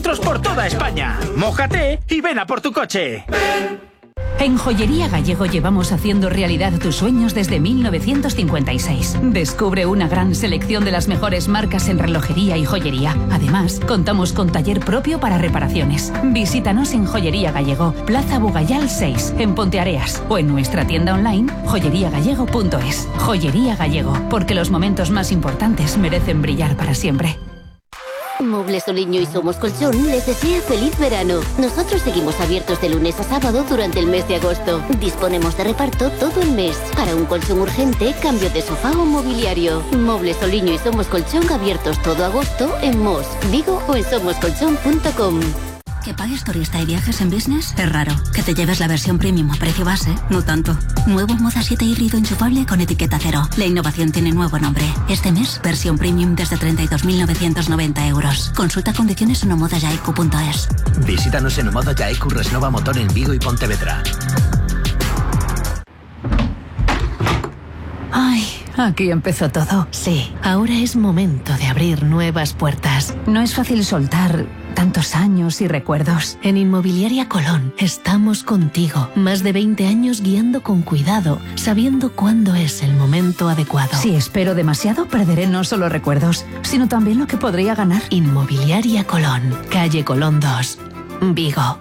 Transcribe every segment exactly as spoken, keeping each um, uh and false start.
kilómetros por toda España. Mójate y ven a por tu coche. En Joyería Gallego llevamos haciendo realidad tus sueños desde mil novecientos cincuenta y seis. Descubre una gran selección de las mejores marcas en relojería y joyería. Además, contamos con taller propio para reparaciones. Visítanos en Joyería Gallego, Plaza Bugayal seis, en Ponteareas, o en nuestra tienda online joyería gallego punto es. Joyería Gallego, porque los momentos más importantes merecen brillar para siempre. Muebles Soliño y Somos Colchón les desea feliz verano. Nosotros seguimos abiertos de lunes a sábado durante el mes de agosto. Disponemos de reparto todo el mes. Para un colchón urgente, cambio de sofá o mobiliario. Muebles Soliño y Somos Colchón abiertos todo agosto en Mos, Vigo o en somos colchón punto com. ¿Que pagues turista y viajes en business? Es raro. ¿Que te lleves la versión premium a precio base? No tanto. Nuevo Moza siete híbrido enchufable con etiqueta cero. La innovación tiene nuevo nombre. Este mes, versión premium desde treinta y dos mil novecientos noventa euros. Consulta condiciones en omoda yaiku punto es. Visítanos en Omoda Yaiku Resnova Motor en Vigo y Pontevedra. Ay, aquí empezó todo. Sí, ahora es momento de abrir nuevas puertas. No es fácil soltar tantos años y recuerdos. En Inmobiliaria Colón estamos contigo. Más de veinte años guiando con cuidado, sabiendo cuándo es el momento adecuado. Si espero demasiado, perderé no solo recuerdos, sino también lo que podría ganar. Inmobiliaria Colón, calle Colón dos, Vigo.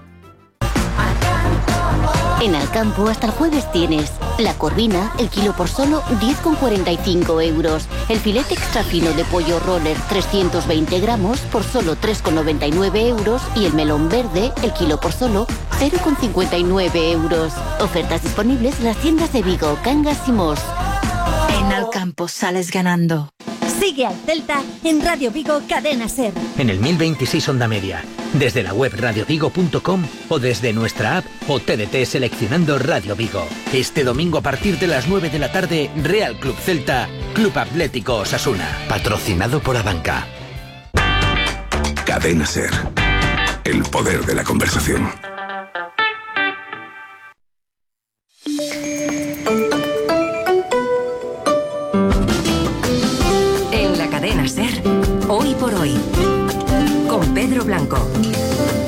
En Alcampo hasta el jueves tienes la corvina, el kilo por solo diez con cuarenta y cinco euros. El filete extra fino de pollo roller trescientos veinte gramos por solo tres con noventa y nueve euros. Y el melón verde, el kilo por solo cero con cincuenta y nueve euros. Ofertas disponibles en las tiendas de Vigo, Cangas y Mos. En Alcampo sales ganando. Sigue al Celta en Radio Vigo Cadena Ser. En el mil veintiséis Onda Media, desde la web radio vigo punto com o desde nuestra app o T D T seleccionando Radio Vigo. Este domingo a partir de las nueve de la tarde, Real Club Celta, Club Atlético Osasuna. Patrocinado por Abanca. Cadena Ser. El poder de la conversación. En la Cadena Ser, Hoy por Hoy, con Pedro Blanco.